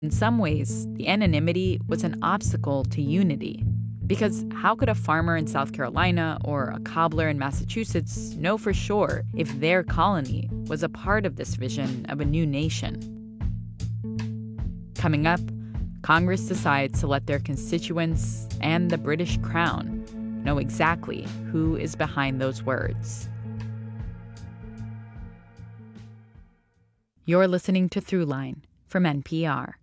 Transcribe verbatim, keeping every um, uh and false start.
In some ways, the anonymity was an obstacle to unity. Because how could a farmer in South Carolina or a cobbler in Massachusetts know for sure if their colony was a part of this vision of a new nation? Coming up, Congress decides to let their constituents and the British Crown know exactly who is behind those words. You're listening to Throughline from N P R.